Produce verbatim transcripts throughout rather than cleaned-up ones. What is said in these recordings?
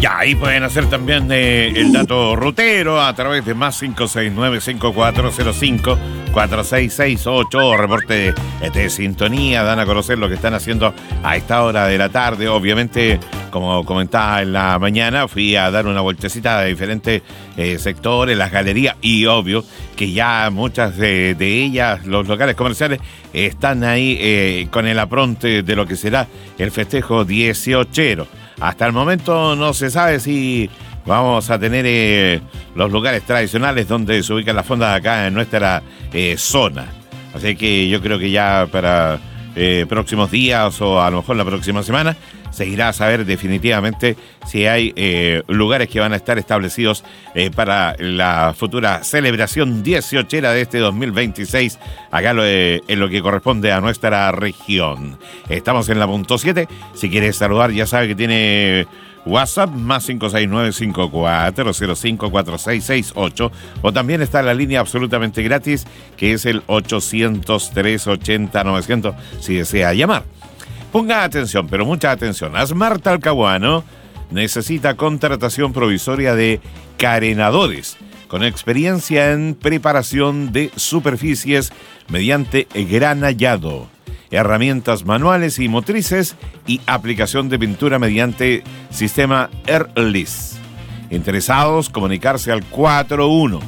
Ya, ahí pueden hacer también eh, el dato rutero a través de más cinco seis nueve, cinco cuatro cero cinco, cuatro seis seis ocho. Reporte de, de sintonía, dan a conocer lo que están haciendo a esta hora de la tarde. Obviamente, como comentaba en la mañana, fui a dar una vueltecita de diferentes eh, sectores, las galerías, y obvio que ya muchas de, de ellas, los locales comerciales, están ahí eh, con el apronte de lo que será el festejo dieciochero. Hasta el momento no se sabe si vamos a tener eh, los lugares tradicionales donde se ubican las fondas acá en nuestra eh, zona. Así que yo creo que ya para eh, próximos días o a lo mejor la próxima semana se irá a saber definitivamente si hay eh, lugares que van a estar establecidos eh, para la futura celebración dieciochera de este dos mil veintiséis, acá lo, eh, en lo que corresponde a nuestra región. Estamos en la punto siete. Si quieres saludar, ya sabe que tiene WhatsApp, más cinco seis nueve, cinco cuatro cero cinco, cuatro seis seis ocho, o también está la línea absolutamente gratis, que es el ochocientos, trescientos ochenta, novecientos, si desea llamar. Ponga atención, pero mucha atención. Asmar Talcahuano necesita contratación provisoria de carenadores con experiencia en preparación de superficies mediante granallado, herramientas manuales y motrices y aplicación de pintura mediante sistema Airless. Interesados, comunicarse al cuatro uno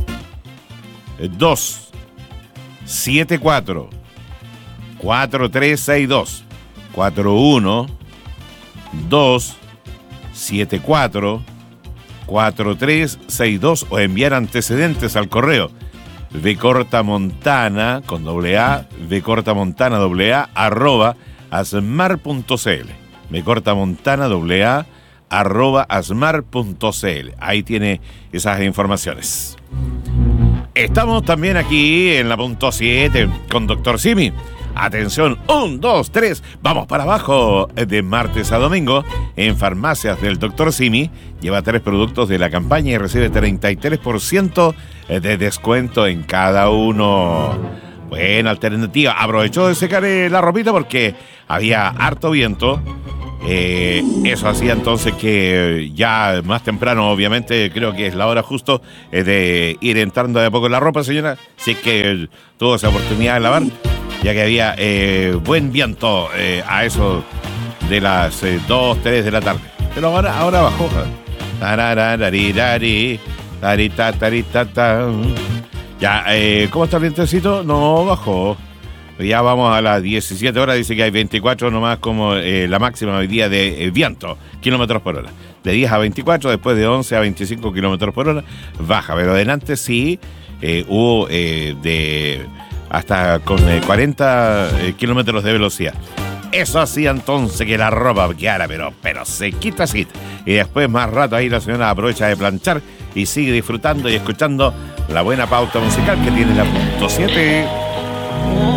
dos siete cuatro cuatro tres seis dos. cuatro uno dos siete cuatro cuatro tres seis dos, o enviar antecedentes al correo vcortamontana con doble A, vcortamontana doble A arroba asmar punto cl, vcortamontana doble A arroba asmar punto cl. Ahí tiene esas informaciones. Estamos también aquí en la punto siete con doctor Simi. Atención, un, dos, tres, vamos para abajo. De martes a domingo, en farmacias del doctor Simi, lleva tres productos de la campaña y recibe treinta y tres por ciento de descuento en cada uno. Buena alternativa. Aprovechó de secar la ropita porque había harto viento. Eh, eso hacía entonces que ya más temprano, obviamente, creo que es la hora justo eh, de ir entrando de a poco en la ropa, señora. Si es que tuvo esa oportunidad de lavar, ya que había eh, buen viento eh, a eso de las eh, dos, tres de la tarde. Pero ahora, ahora bajó. Ya, eh, ¿cómo está el vientecito? No, bajó. Ya vamos a las diecisiete horas, dice que hay veinticuatro nomás como eh, la máxima hoy día de eh, viento, kilómetros por hora. De diez a veinticuatro, después de once a veinticinco kilómetros por hora, baja. Pero adelante sí eh, hubo eh, de hasta con eh, cuarenta eh, kilómetros de velocidad. Eso hacía entonces que la ropa quedara, pero, pero se quita, se quita. Y después, más rato, ahí la señora aprovecha de planchar y sigue disfrutando y escuchando la buena pauta musical que tiene la punto siete.